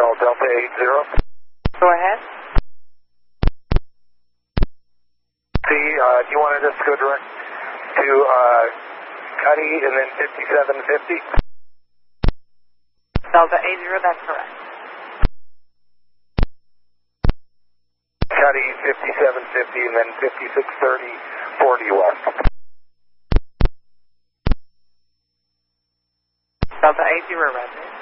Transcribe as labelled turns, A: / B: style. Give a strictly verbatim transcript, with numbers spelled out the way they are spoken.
A: Hotel Delta eight zero.
B: Go ahead.
A: See, uh, do you want to just go direct to uh, Cuddy and then fifty-seven fifty?
B: Delta eight zero, that's correct.
A: Cuddy fifty-seven fifty and then fifty-six thirty forty west.
B: Delta eight zero, resident.